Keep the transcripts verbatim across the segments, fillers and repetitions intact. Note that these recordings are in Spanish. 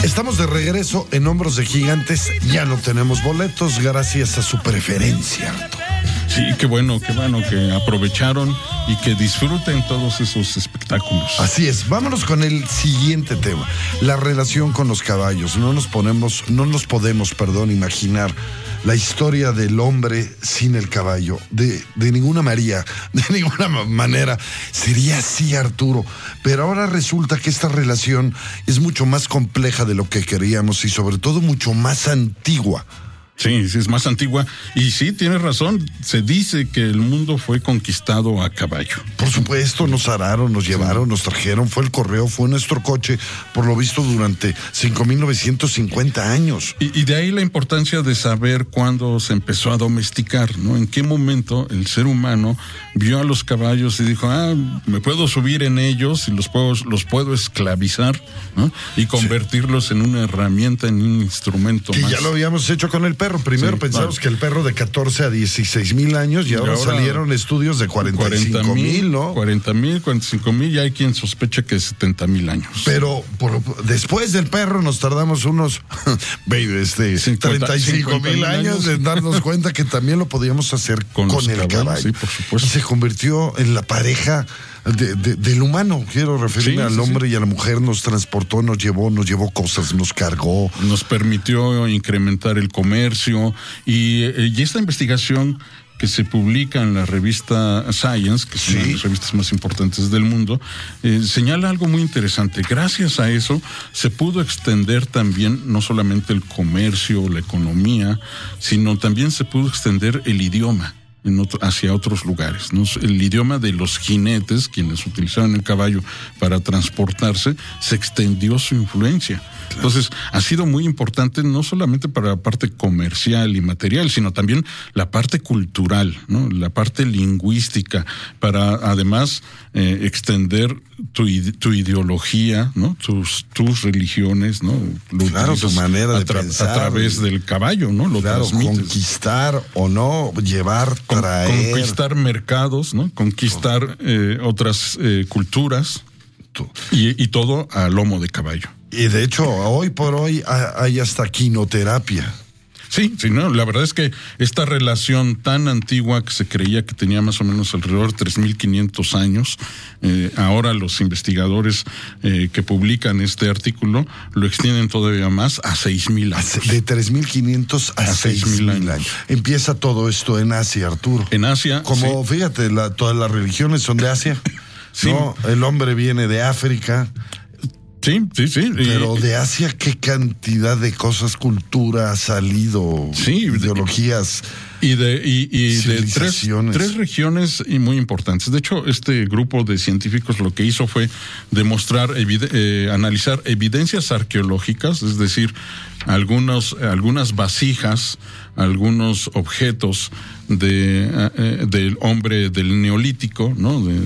Estamos de regreso en Hombros de Gigantes. Ya no tenemos boletos gracias a su preferencia, Arturo. Sí, qué bueno, qué bueno que aprovecharon y que disfruten todos esos espectáculos. Así es, vámonos con el siguiente tema, la relación con los caballos. No nos ponemos, no nos podemos, perdón, imaginar la historia del hombre sin el caballo. De, de ninguna María, de ninguna manera sería así, Arturo. Pero ahora resulta que esta relación es mucho más compleja de lo que queríamos y sobre todo mucho más antigua. Sí, sí, es más antigua. Y sí, tienes razón. Se dice que el mundo fue conquistado a caballo. Por supuesto, nos araron, nos llevaron, sí. nos trajeron. Fue el correo, fue nuestro coche, por lo visto, durante cinco mil novecientos cincuenta años. Y, y de ahí la importancia de saber cuándo se empezó a domesticar, ¿no? En qué momento el ser humano vio a los caballos y dijo, ah, me puedo subir en ellos y los puedo, los puedo esclavizar, ¿no? Y convertirlos sí. en una herramienta, en un instrumento que más. Ya lo habíamos hecho con el perro. Primero sí, pensamos vale. que el perro de catorce a dieciséis mil años y ahora, y ahora salieron estudios de cuarenta y cinco mil, ¿no? cuarenta mil, cuarenta y cinco mil, y hay quien sospecha que setenta mil años. Pero por, después del perro nos tardamos unos este, treinta y cinco mil años en darnos cuenta que también lo podíamos hacer con, con el caballos, caballo. Sí, por supuesto. Y se convirtió en la pareja De, de, del humano, quiero referirme sí, al sí, hombre sí. y a la mujer, nos transportó, nos llevó, nos llevó cosas, nos cargó. Nos permitió incrementar el comercio y, y esta investigación que se publica en la revista Science, que es sí. una de las revistas más importantes del mundo, eh, señala algo muy interesante. Gracias a eso se pudo extender también no solamente el comercio, la economía, sino también se pudo extender el idioma. En otro, hacia otros lugares, ¿no? El idioma de los jinetes, quienes utilizaban el caballo para transportarse, se extendió su influencia. Claro. Entonces, ha sido muy importante no solamente para la parte comercial y material, sino también la parte cultural, ¿no? La parte lingüística, para además eh, extender tu, tu ideología, ¿no? Tus, tus religiones, ¿no? Lo claro, tu manera de tra- pensar. A través del caballo, ¿no? Lo claro, transmites. Conquistar o no, llevar, Con, traer. Conquistar mercados, ¿no? Conquistar eh, otras eh, culturas y, y todo a lomo de caballo. Y de hecho, hoy por hoy hay hasta quinoterapia. Sí, sí, no, la verdad es que esta relación tan antigua que se creía que tenía más o menos alrededor de tres mil quinientos años, eh, ahora los investigadores eh, que publican este artículo lo extienden todavía más a seis mil años. De tres mil quinientos a, a seis mil años. años. Empieza todo esto en Asia, Arturo. En Asia. Como, sí. fíjate, la, todas las religiones son de Asia. Sí. No, el hombre viene de África. Sí, sí, sí. Pero de Asia, ¿qué cantidad de cosas, cultura ha salido? Sí. Ideologías. Y de, y, y de tres, tres regiones y muy importantes. De hecho, este grupo de científicos lo que hizo fue demostrar, evide, eh, analizar evidencias arqueológicas, es decir, algunos, algunas vasijas, algunos objetos de, eh, del hombre del Neolítico, ¿no? De, de,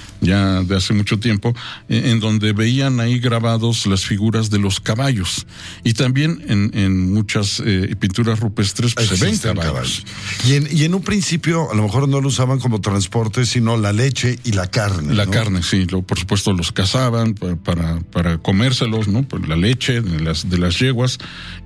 ya de hace mucho tiempo, eh, en donde veían ahí grabados las figuras de los caballos. Y también en, en muchas eh, pinturas rupestres pues, se ven caballos. caballos. Y en, y en un principio, a lo mejor no lo usaban como transporte, sino la leche y la carne. La ¿no? carne, sí. Lo, por supuesto, los cazaban para, para, para comérselos, ¿no? Por la leche de las, de las yeguas.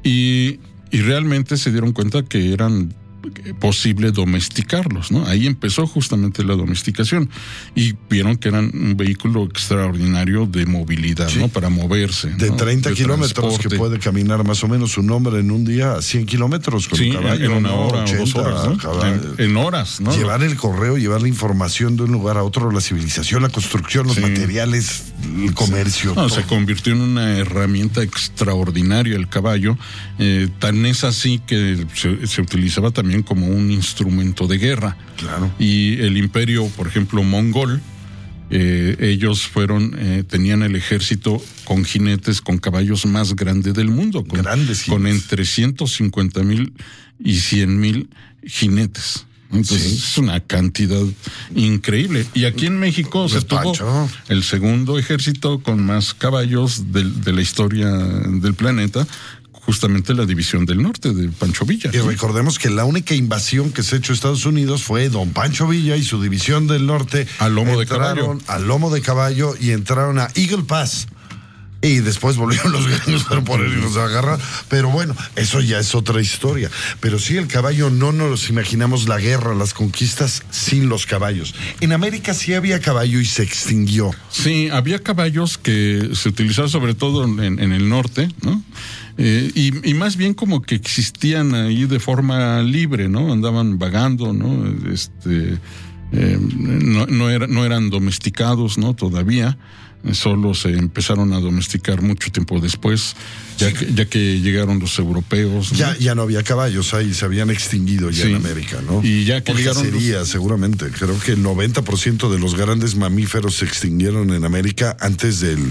Y, y realmente se dieron cuenta que eran posible domesticarlos, ¿no? Ahí empezó justamente la domesticación y vieron que eran un vehículo extraordinario de movilidad, sí. ¿no? Para moverse. De ¿no? treinta de kilómetros transporte. Que puede caminar más o menos un hombre en un día a cien kilómetros con sí, un caballo. en una hora ochenta, o dos horas, ¿no? en, en horas, ¿no? Llevar el correo, llevar la información de un lugar a otro, la civilización, la construcción, los sí. materiales, el comercio. No, se convirtió en una herramienta extraordinaria el caballo, eh, tan es así que se, se utilizaba también como un instrumento de guerra. Claro. Y el imperio, por ejemplo, mongol, eh, ellos fueron, eh, tenían el ejército con jinetes, con caballos más grande del mundo. Con, Grandes jinetes. Con entre ciento cincuenta mil y cien mil jinetes. Entonces sí. es una cantidad increíble. Y aquí en México pues se tuvo Pancho. el segundo ejército con más caballos de, de la historia del planeta, justamente la División del Norte de Pancho Villa. Y recordemos que la única invasión que se ha hecho a Estados Unidos fue don Pancho Villa y su División del Norte. Al lomo de caballo. Al lomo de caballo y entraron a Eagle Pass, Y después volvieron los gringos para ponernos a agarrar. Pero bueno, eso ya es otra historia. Pero sí, el caballo, no nos imaginamos la guerra, las conquistas sin los caballos. En América sí había caballo y se extinguió. Sí, había caballos que se utilizaban sobre todo en, en el norte, ¿no? Eh, y, y más bien como que existían ahí de forma libre, ¿no? Andaban vagando, ¿no? Este, eh, no, no, era, no eran domesticados, ¿no? Todavía. Solo se empezaron a domesticar mucho tiempo después, ya, sí. que, ya que llegaron los europeos, ¿no? Ya, ya no había caballos ahí, se habían extinguido ya sí. en América, ¿no? Y ya que Por llegaron cacería, los... seguramente. Creo que el noventa por ciento de los grandes mamíferos se extinguieron en América antes del,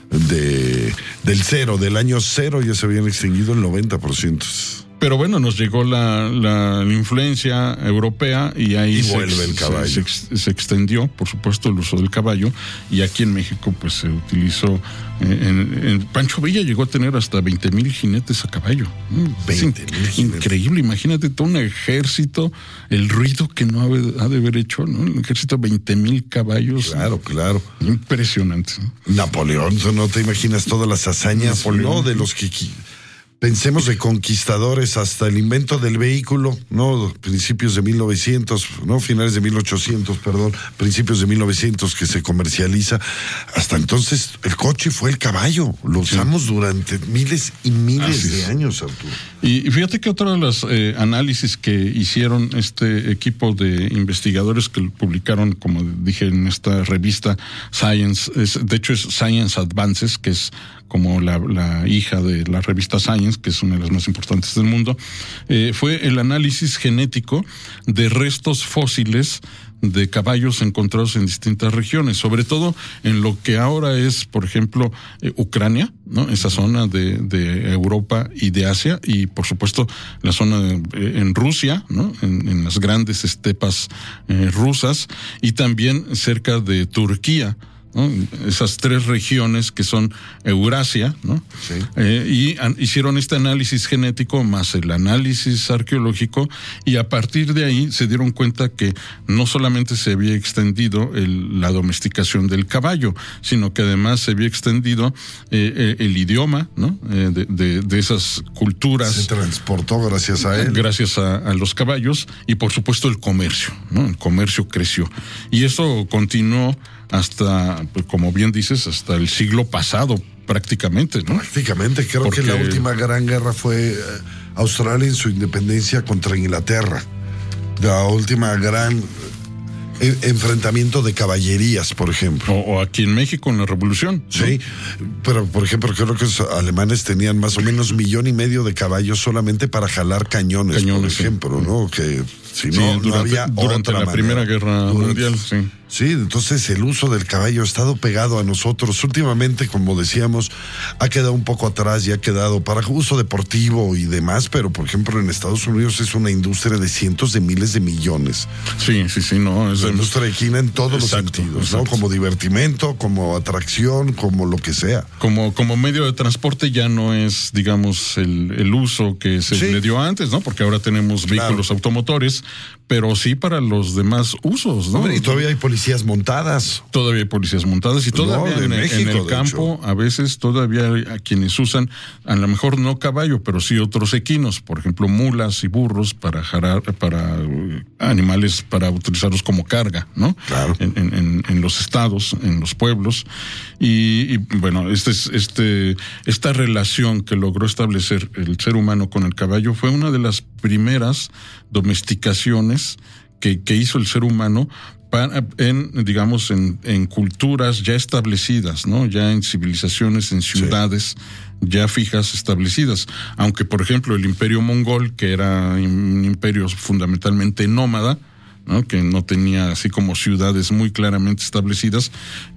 de, del cero, del año cero ya se habían extinguido el noventa por ciento. Pero bueno, nos llegó la, la, la influencia europea y ahí y se, vuelve el caballo. Se, se, se extendió, por supuesto, el uso del caballo, y aquí en México pues se utilizó. Eh, en, en Pancho Villa llegó a tener hasta veinte mil jinetes a caballo. veinte mil Increíble, imagínate todo un ejército, el ruido que no ha, ha de haber hecho, ¿no? Un ejército de veinte mil caballos. Claro, claro. Impresionante. Napoleón, no te imaginas todas las hazañas, Napoleón. No, de los que... Pensemos de conquistadores hasta el invento del vehículo, ¿no? Principios de mil novecientos, ¿no? Finales de mil ochocientos, perdón, principios de mil novecientos que se comercializa. Hasta entonces el coche fue el caballo. Lo usamos sí. durante miles y miles Así de es. años, Arturo. Y, y fíjate que otro de los eh, análisis que hicieron este equipo de investigadores que publicaron, como dije, en esta revista Science, es, de hecho es Science Advances, que es como la, la hija de la revista Science, que es una de las más importantes del mundo, eh, fue el análisis genético de restos fósiles de caballos encontrados en distintas regiones, sobre todo en lo que ahora es, por ejemplo, eh, Ucrania, ¿no? Esa zona de, de Europa y de Asia, y por supuesto la zona de, eh, en Rusia, ¿no? En, en las grandes estepas eh, rusas, y también cerca de Turquía, ¿no? Esas tres regiones que son Eurasia, ¿no? Sí. Eh, y an, hicieron este análisis genético más el análisis arqueológico, y a partir de ahí se dieron cuenta que no solamente se había extendido el, la domesticación del caballo, sino que además se había extendido eh, el idioma, ¿no? Eh, de, de, de esas culturas. Se transportó gracias a él. Gracias a, a los caballos, y por supuesto el comercio, ¿no? El comercio creció. Y eso continuó hasta, pues, como bien dices, hasta el siglo pasado prácticamente, ¿no? Prácticamente, creo Porque... que la última gran guerra fue eh, Australia en su independencia contra Inglaterra. La última gran eh, enfrentamiento de caballerías, por ejemplo. O, o aquí en México en la Revolución. Sí, ¿no? Pero por ejemplo, creo que los alemanes tenían más o menos millón y medio de caballos solamente para jalar cañones, cañones por ejemplo, sí. ¿no? Que si sí, no, durante, no había durante otra la manera. Primera Guerra durante, Mundial, sí. Sí, entonces el uso del caballo ha estado pegado a nosotros. Últimamente, como decíamos, ha quedado un poco atrás y ha quedado para uso deportivo y demás, pero por ejemplo en Estados Unidos es una industria de cientos de miles de millones. Sí, sí, sí, no. Es la de... industria equina en todos exacto, los sentidos, exacto. ¿no? Como divertimento, como atracción, como lo que sea. Como, como medio de transporte ya no es, digamos, el, el uso que se sí. le dio antes, ¿no? Porque ahora tenemos vehículos claro. automotores, pero sí para los demás usos, ¿no? Hombre, y todavía hay policías montadas. Todavía hay policías montadas y todavía no, en, México, en el campo a veces todavía hay a quienes usan, a lo mejor no caballo, pero sí otros equinos, por ejemplo mulas y burros para jarar, para uh, animales para utilizarlos como carga, ¿no? Claro. En, en, en los estados, en los pueblos. Y, y bueno, este, este, esta relación que logró establecer el ser humano con el caballo fue una de las primeras domesticaciones que, que hizo el ser humano para, en, digamos, en, en culturas ya establecidas, ¿no? Ya en civilizaciones, en ciudades sí. ya fijas, establecidas. Aunque, por ejemplo, el imperio mongol, que era un imperio fundamentalmente nómada, ¿no? Que no tenía así como ciudades muy claramente establecidas,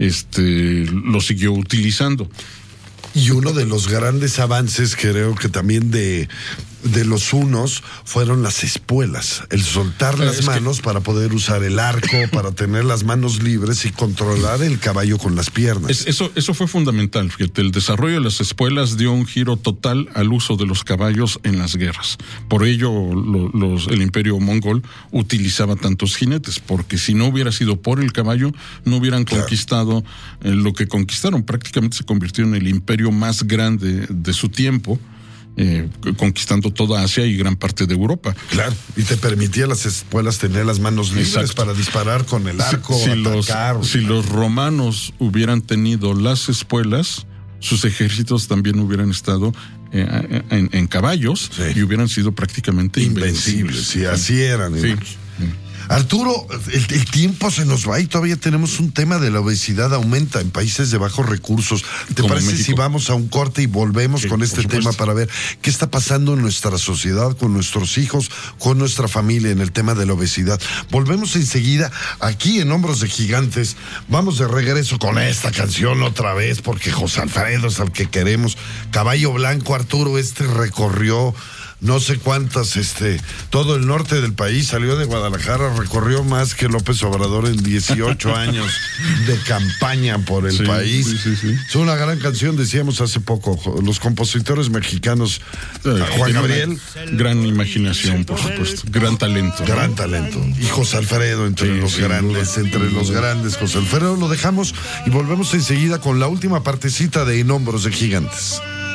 este, lo siguió utilizando. Y uno de los grandes avances, creo que también de de los hunos fueron las espuelas, el soltar las es manos que... para poder usar el arco, para tener las manos libres y controlar el caballo con las piernas. Es, eso, eso fue fundamental, fíjate, el desarrollo de las espuelas dio un giro total al uso de los caballos en las guerras. Por ello, lo, los, el imperio mongol utilizaba tantos jinetes, porque si no hubiera sido por el caballo, no hubieran claro. conquistado eh, lo que conquistaron. Prácticamente se convirtió en el imperio más grande de su tiempo, Eh, conquistando toda Asia y gran parte de Europa. Claro, y te permitía las espuelas tener las manos libres Exacto. para disparar con el arco, si, si atacar. Los, si los romanos hubieran tenido las espuelas, sus ejércitos también hubieran estado eh, en, en caballos sí. y hubieran sido prácticamente invencibles. Sí, así eran. Sí. Arturo, el, el tiempo se nos va y todavía tenemos un tema de la obesidad aumenta en países de bajos recursos. ¿Te Como parece México. Si vamos a un corte y volvemos sí, con este tema para ver qué está pasando en nuestra sociedad, con nuestros hijos, con nuestra familia en el tema de la obesidad? Volvemos enseguida aquí en Hombros de Gigantes. Vamos de regreso con esta canción otra vez porque José Alfredo es al que queremos. Caballo Blanco, Arturo, este recorrió no sé cuántas, este, todo el norte del país, salió de Guadalajara, recorrió más que López Obrador en dieciocho años de campaña por el sí, país. Sí, sí, sí. Es una gran canción, decíamos hace poco, los compositores mexicanos, eh, Juan Gabriel. Gran imaginación, por supuesto, gran talento. Gran ¿no? talento. Y José Alfredo, entre sí, los sí, grandes, sí, entre sí, los sí. grandes, José Alfredo, lo dejamos y volvemos enseguida con la última partecita de En Hombros de Gigantes.